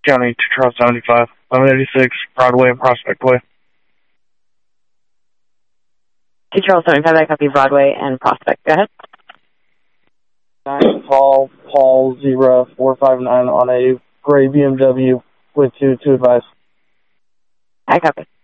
County to Charles 75, 1186 Broadway and Prospect Way. To Charles 75, I copy Broadway and Prospect. Go ahead. 9 Paul 0459 on a gray BMW with two advice. I copy.